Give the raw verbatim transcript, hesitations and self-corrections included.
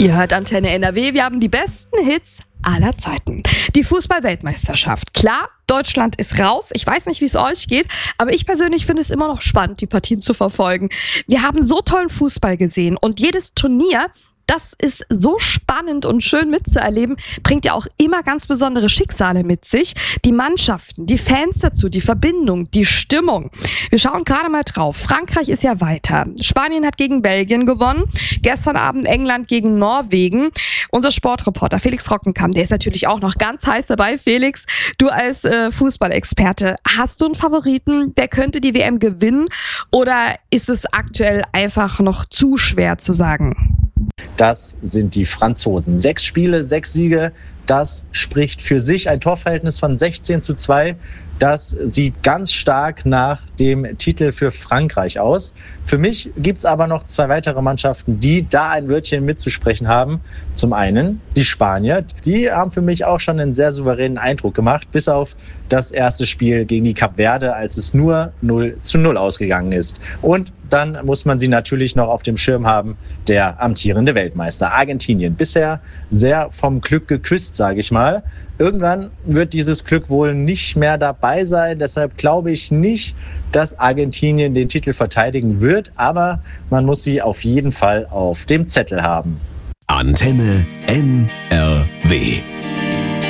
Ihr hört Antenne N R W, wir haben die besten Hits aller Zeiten. Die Fußball-Weltmeisterschaft. Klar, Deutschland ist raus. Ich weiß nicht, wie es euch geht, aber ich persönlich finde es immer noch spannend, die Partien zu verfolgen. Wir haben so tollen Fußball gesehen und jedes Turnier, das ist so spannend und schön mitzuerleben, bringt ja auch immer ganz besondere Schicksale mit sich. Die Mannschaften, die Fans dazu, die Verbindung, die Stimmung. Wir schauen gerade mal drauf. Frankreich ist ja weiter. Spanien hat gegen Belgien gewonnen. Gestern Abend England gegen Norwegen. Unser Sportreporter Felix Rockenkamp, der ist natürlich auch noch ganz heiß dabei. Felix, du als äh, Fußballexperte, hast du einen Favoriten? Wer könnte die W M gewinnen? Oder ist es aktuell einfach noch zu schwer zu sagen? Das sind die Franzosen. Sechs Spiele, sechs Siege, das spricht für sich. Ein Torverhältnis von sechzehn zu zwei. Das sieht ganz stark nach dem Titel für Frankreich aus. Für mich gibt es aber noch zwei weitere Mannschaften, die da ein Wörtchen mitzusprechen haben. Zum einen die Spanier. Die haben für mich auch schon einen sehr souveränen Eindruck gemacht, bis auf das erste Spiel gegen die Kap Verde, als es nur null zu null ausgegangen ist. Und dann muss man sie natürlich noch auf dem Schirm haben, der amtierende Weltmeister Argentinien. Bisher sehr vom Glück geküsst, sage ich mal. Irgendwann wird dieses Glück wohl nicht mehr dabei sein. Deshalb glaube ich nicht, dass Argentinien den Titel verteidigen wird. Aber man muss sie auf jeden Fall auf dem Zettel haben. Antenne N R W